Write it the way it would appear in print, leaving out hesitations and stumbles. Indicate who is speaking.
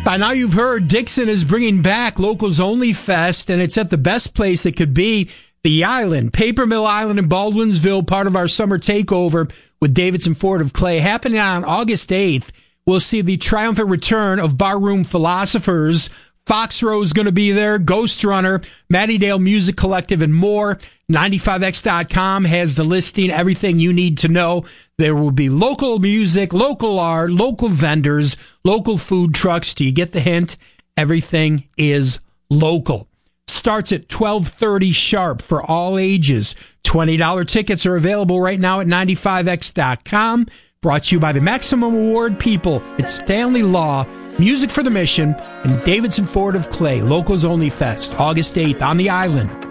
Speaker 1: By now you've heard Dixon is bringing back Locals Only Fest, and it's at the best place it could be, the Island, Paper Mill Island in Baldwinsville, part of our summer takeover with Davidson Ford of Clay. Happening on August 8th, we'll see the triumphant return of Barroom Philosophers. Foxro's going to be there, Ghost Runner, Matty Dale Music Collective, and more. 95x.com has the listing, everything you need to know. There will be local music, local art, local vendors, local food trucks. Do you get the hint? Everything is local. Starts at 12:30 sharp for all ages. $20 tickets are available right now at 95x.com. Brought to you by the Maximum Award people. It's Stanley Law, Music for the Mission, and Davidson Ford of Clay. Locals Only Fest, August 8th on the Island.